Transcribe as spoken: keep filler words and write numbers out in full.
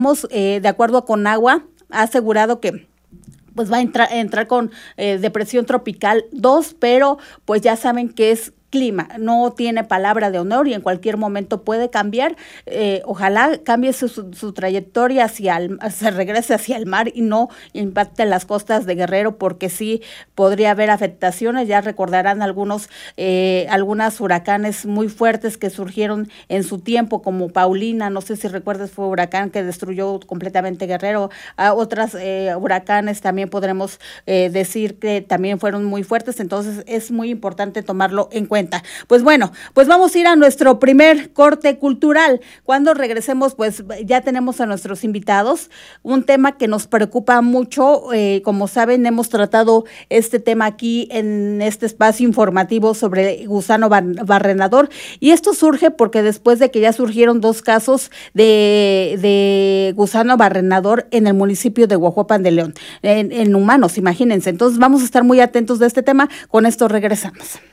Eh, de acuerdo a Conagua, ha asegurado que pues va a entrar, entrar con eh, depresión tropical dos, pero pues ya saben que es clima, no tiene palabra de honor y en cualquier momento puede cambiar. Eh, ojalá cambie su, su, su trayectoria hacia el, se regrese hacia el mar y no impacte las costas de Guerrero, porque sí podría haber afectaciones. Ya recordarán algunos eh, algunas huracanes muy fuertes que surgieron en su tiempo, como Paulina, no sé si recuerdas, fue un huracán que destruyó completamente Guerrero. A otras eh, huracanes también podremos eh, decir que también fueron muy fuertes, entonces es muy importante tomarlo en cuenta. Pues bueno, pues vamos a ir a nuestro primer corte cultural. Cuando regresemos, pues ya tenemos a nuestros invitados, un tema que nos preocupa mucho. Eh, como saben, hemos tratado este tema aquí en este espacio informativo sobre gusano barrenador, y esto surge porque después de que ya surgieron dos casos de, de gusano barrenador en el municipio de Huajuapan de León, en, en humanos, imagínense. Entonces vamos a estar muy atentos de este tema. Con esto regresamos.